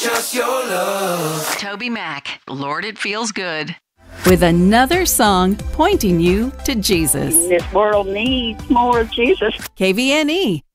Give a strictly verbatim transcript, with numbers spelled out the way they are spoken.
Just your love. Toby Mac, Lord, it feels good. With another song pointing you to Jesus. This world needs more of Jesus. K V N E